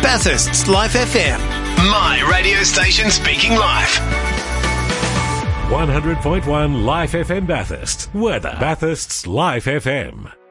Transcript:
Bathurst's Life FM. My radio station speaking live. 100.1 Life FM Bathurst. Weather. Bathurst's Life FM.